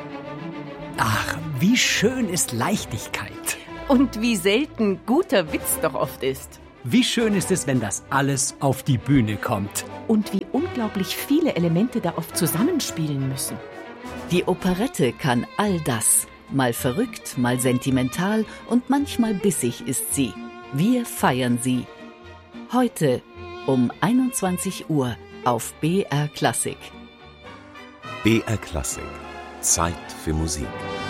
Ach, wie schön ist Leichtigkeit. Und wie selten guter Witz doch oft ist. Wie schön ist es, wenn das alles auf die Bühne kommt. Und wie unglaublich viele Elemente da oft zusammenspielen müssen. Die Operette kann all das. Mal verrückt, mal sentimental und manchmal bissig ist sie. Wir feiern sie. Heute um 21 Uhr auf BR Klassik. BR Klassik. Zeit für Musik.